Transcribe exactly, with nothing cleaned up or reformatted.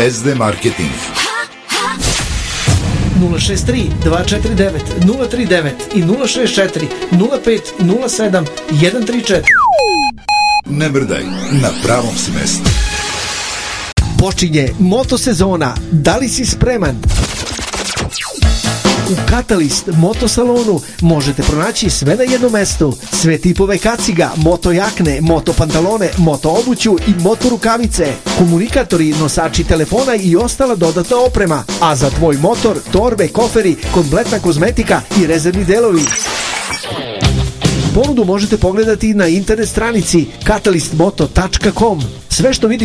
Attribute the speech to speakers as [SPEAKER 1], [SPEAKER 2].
[SPEAKER 1] es de Marketing.
[SPEAKER 2] nula šest tri dva četiri devet nula tri devet i nula šest četiri nula pet nula sedam jedan tri četiri.
[SPEAKER 1] Ne mrdaj, na pravom si mestu.
[SPEAKER 2] Počinje motosezona. Da li si spreman? U Catalyst motosalonu možete pronaći sve na jednom mestu. Sve tipove kaciga, moto jakne, moto pantalone, moto obuću i moto rukavice, komunikatori, nosači telefona i ostala dodatna oprema. A za tvoj motor, torbe, koferi, kompletna kozmetika i rezervni delovi. Ponudu možete pogledati na internet stranici catalyst moto tačka com. Sve što vidiš